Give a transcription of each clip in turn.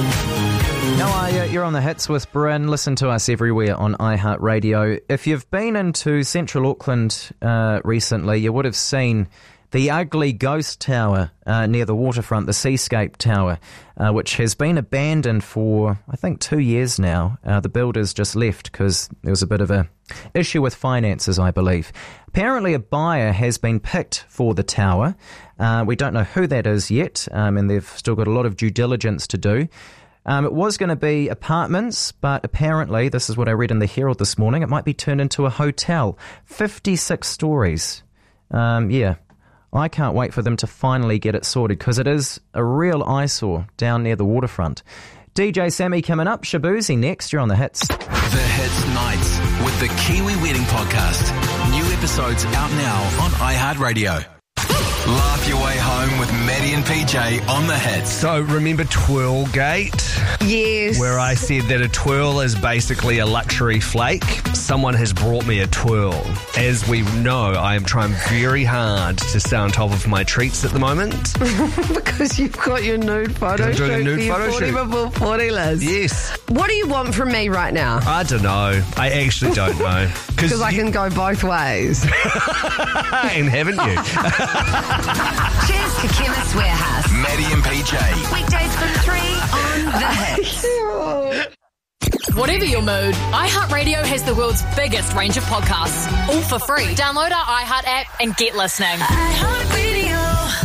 You're on the hits with Bryn. Listen to us everywhere on iHeartRadio. If you've been into central Auckland recently, you would have seen the ugly ghost tower near the waterfront, the Seascape Tower, which has been abandoned for, I think, 2 years now. The builders just left because there was a bit of a issue with finances, I believe. Apparently a buyer has been picked for the tower. We don't know who that is yet, and they've still got a lot of due diligence to do. It was going to be apartments, but apparently, this is what I read in the Herald this morning, it might be turned into a hotel. 56 stories. I can't wait for them to finally get it sorted, because it is a real eyesore down near the waterfront. DJ Sammy coming up, Shabuzi next, you're on the hits. The Hits Nights with the Kiwi Wedding Podcast. New episodes out now on iHeartRadio. Laugh your way home with Maddie and PJ on the hits. So remember Twirlgate? Yes. Where I said that a twirl is basically a luxury flake. Someone has brought me a twirl. As we know, I am trying very hard to stay on top of my treats at the moment. Because you've got your nude photo shoot. A nude photo shoot. Before 40 list. Yes. What do you want from me right now? I don't know. I actually don't know. Because I can go both ways. And haven't you? Cheers to Chemist Warehouse. Maddie and PJ. Weekdays from 3 on The Hits. Whatever your mood, iHeartRadio has the world's biggest range of podcasts, all for free. Download our iHeart app and get listening. iHeartRadio.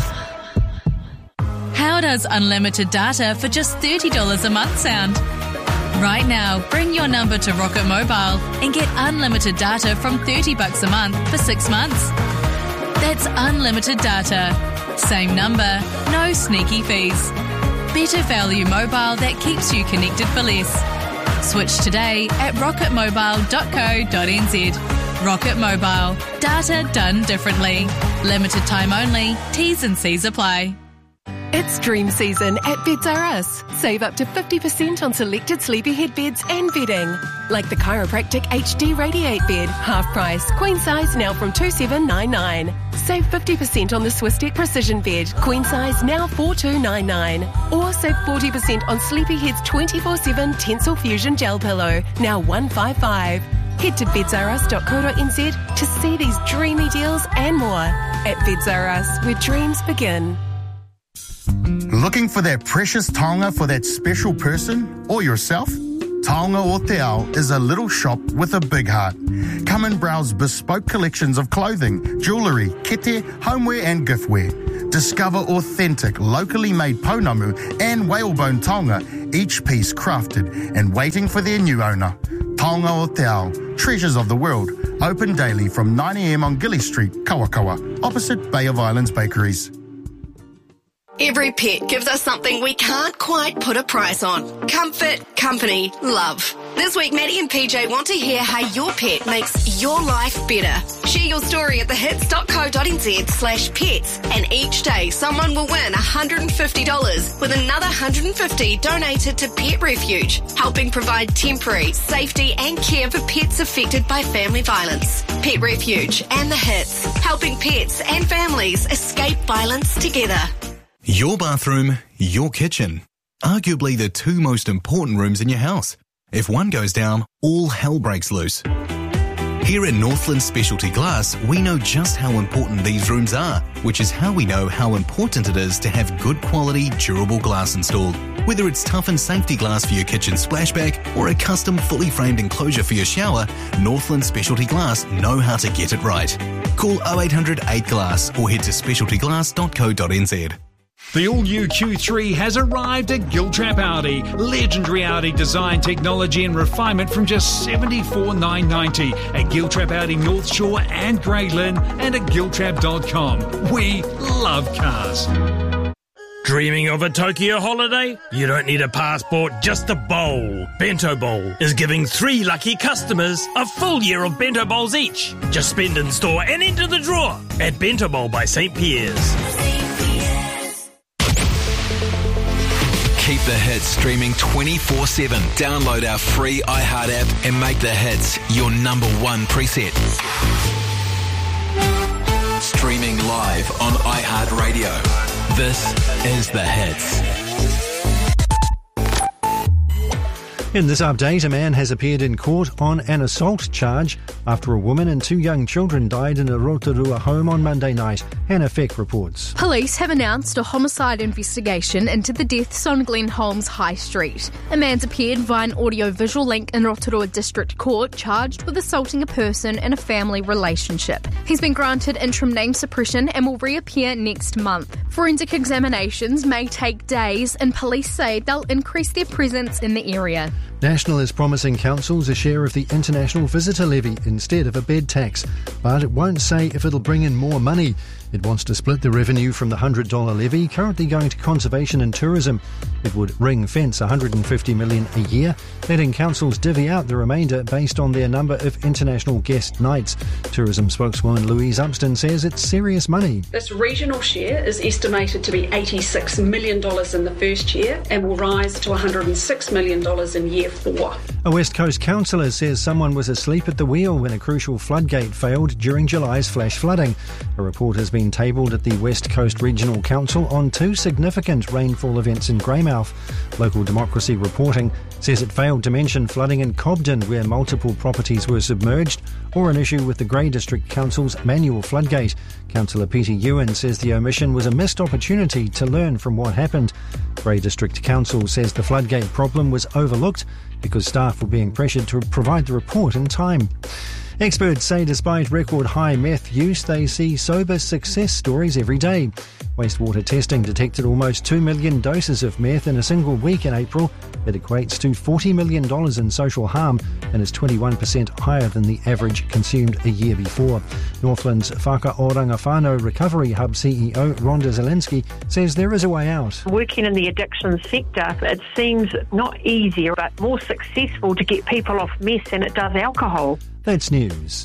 How does unlimited data for just $30 a month sound? Right now, bring your number to Rocket Mobile and get unlimited data from $30 a month for 6 months. That's unlimited data. Same number, no sneaky fees. Better value mobile that keeps you connected for less. Switch today at rocketmobile.co.nz. Rocket Mobile. Data done differently. Limited time only. T's and C's apply. It's dream season at Beds R Us. Save up to 50% on selected sleepyhead beds and bedding. Like the Chiropractic HD Radiate bed, half price, queen size now from $2,799. Save 50% on the Swistek Precision bed, queen size now $4,299. Or save 40% on Sleepyhead's 24/7 Tensile Fusion gel pillow, now $155. Head to bedsrus.co.nz to see these dreamy deals and more. At Beds R Us, where dreams begin. Looking for that precious taonga for that special person or yourself? Taonga o Te Ao is a little shop with a big heart. Come and browse bespoke collections of clothing, jewellery, kete, homeware and giftware. Discover authentic, locally made pounamu and whalebone taonga, each piece crafted and waiting for their new owner. Taonga o Te Ao, Treasures of the World, open daily from 9 a.m. on Gilly Street, Kawakawa, opposite Bay of Islands Bakeries. Every pet gives us something we can't quite put a price on. Comfort, company, love. This week, Maddie and PJ want to hear how your pet makes your life better. Share your story at thehits.co.nz/pets, and each day someone will win $150 with another $150 donated to Pet Refuge, helping provide temporary safety and care for pets affected by family violence. Pet Refuge and the Hits, helping pets and families escape violence together. Your bathroom, your kitchen. Arguably the two most important rooms in your house. If one goes down, all hell breaks loose. Here at Northland Specialty Glass, we know just how important these rooms are, which is how we know how important it is to have good quality, durable glass installed. Whether it's toughened safety glass for your kitchen splashback or a custom fully framed enclosure for your shower, Northland Specialty Glass know how to get it right. Call 0800 8GLASS or head to specialtyglass.co.nz. The all-new Q3 has arrived at Giltrap Audi. Legendary Audi design, technology and refinement from just $74,990 at Giltrap Audi North Shore and Grey Lynn and at giltrap.com. We love cars. Dreaming of a Tokyo holiday? You don't need a passport, just a bowl. Bento Bowl is giving 3 lucky customers a full year of Bento Bowls each. Just spend in store and enter the draw at Bento Bowl by St. Pierre's. Keep the hits streaming 24/7. Download our free iHeart app and make the hits your number one preset. Streaming live on iHeartRadio. This is the hits. In this update, a man has appeared in court on an assault charge after a woman and 2 young children died in a Rotorua home on Monday night. Hannah Feck reports. Police have announced a homicide investigation into the deaths on Glen Holmes High Street. A man's appeared via an audio-visual link in Rotorua District Court, charged with assaulting a person in a family relationship. He's been granted interim name suppression and will reappear next month. Forensic examinations may take days, and police say they'll increase their presence in the area. National is promising councils a share of the international visitor levy instead of a bed tax, but it won't say if it'll bring in more money. It wants to split the revenue from the $100 levy currently going to conservation and tourism. It would ring-fence $150 million a year, letting councils divvy out the remainder based on their number of international guest nights. Tourism spokeswoman Louise Upston says it's serious money. This regional share is estimated to be $86 million in the first year and will rise to $106 million in year 4. A West Coast councillor says someone was asleep at the wheel when a crucial floodgate failed during July's flash flooding. A report has been tabled at the West Coast Regional Council on 2 significant rainfall events in Greymouth. Local Democracy reporting says it failed to mention flooding in Cobden, where multiple properties were submerged, or an issue with the Grey District Council's manual floodgate. Councillor Peter Ewan says the omission was a missed opportunity to learn from what happened. Grey District Council says the floodgate problem was overlooked because staff were being pressured to provide the report in time. Experts say despite record high meth use, they see sober success stories every day. Wastewater testing detected almost 2 million doses of meth in a single week in April. It equates to $40 million in social harm and is 21% higher than the average consumed a year before. Northland's Whakaoranga Whānau Recovery Hub CEO Rhonda Zielinski says there is a way out. Working in the addiction sector, it seems not easier but more successful to get people off meth than it does alcohol. That's news.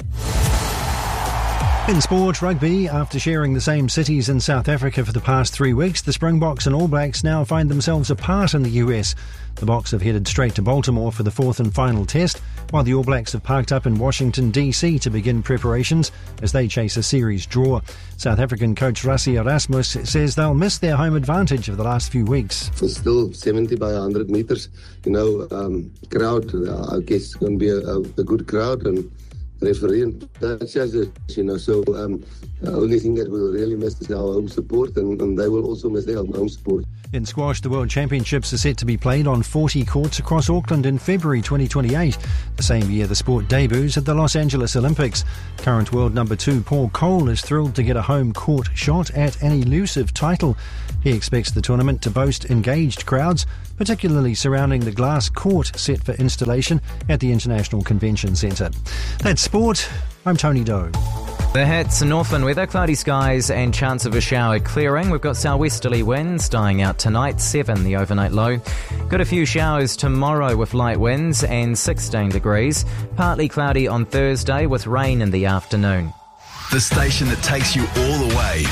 In sport, rugby, after sharing the same cities in South Africa for the past 3 weeks, the Springboks and All Blacks now find themselves apart in the US. The Boks have headed straight to Baltimore for the 4th and final test, while the All Blacks have parked up in Washington, D.C. to begin preparations as they chase a series draw. South African coach Rassie Erasmus says they'll miss their home advantage of the last few weeks. It's still 70 by 100 metres, crowd, I guess it's going to be a good crowd, and referee and that's just it, so the only thing that we'll really miss is our home support, and they will also miss their home support. In squash, the World Championships are set to be played on 40 courts across Auckland in February 2028, the same year the sport debuts at the Los Angeles Olympics. Current world number 2 Paul Cole is thrilled to get a home court shot at an elusive title. He expects the tournament to boast engaged crowds, particularly surrounding the glass court set for installation at the International Convention Centre. That's sport. I'm Tony Doe. The hits, Northland weather, cloudy skies and chance of a shower clearing. We've got southwesterly winds dying out tonight, 7 the overnight low. Got a few showers tomorrow with light winds and 16 degrees. Partly cloudy on Thursday with rain in the afternoon. The station that takes you all the way.